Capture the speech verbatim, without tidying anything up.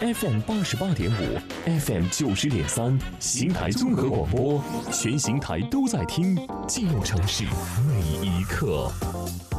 F M 八十八点五，F M 九十点三，邢台综合广播，全邢台都在听，记录城市每一刻。